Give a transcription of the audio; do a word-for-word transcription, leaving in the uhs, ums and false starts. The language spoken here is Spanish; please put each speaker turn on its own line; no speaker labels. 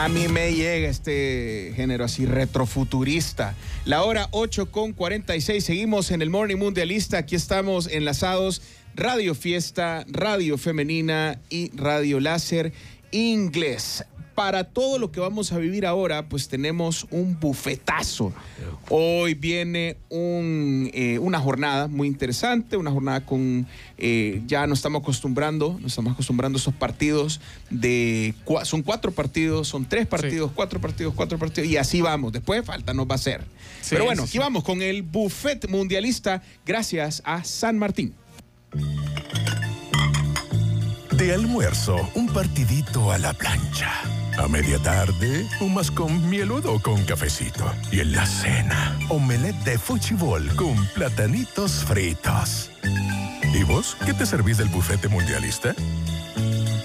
A mí me llega este género así retrofuturista. La hora ocho con cuarenta y seis. Seguimos en el Morning Mundialista. Aquí estamos enlazados. Radio Fiesta, Radio Femenina y Radio Láser Inglés. Para todo lo que vamos a vivir ahora, pues tenemos un bufetazo. Hoy viene un, eh, una jornada muy interesante, una jornada con, eh, ya nos estamos acostumbrando, nos estamos acostumbrando a esos partidos de, son cuatro partidos, son tres partidos, sí. cuatro partidos, cuatro partidos, y así vamos. Después falta nos va a hacer. Sí, Pero bueno, sí, aquí sí. vamos con el buffet mundialista, gracias a San Martín.
De almuerzo, un partidito a la plancha. A media tarde, un mascón mieludo con cafecito. Y en la cena, omelette de fuchibol con platanitos fritos. ¿Y vos qué te servís del bufete mundialista?